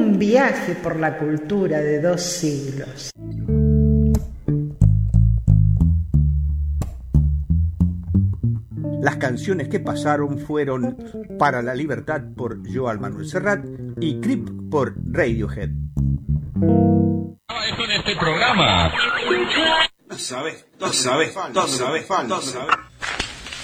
un viaje por la cultura de 2 siglos. Las canciones que pasaron fueron Para la Libertad por Joan Manuel Serrat y Creep por Radiohead. Esto en este programa. No sabes.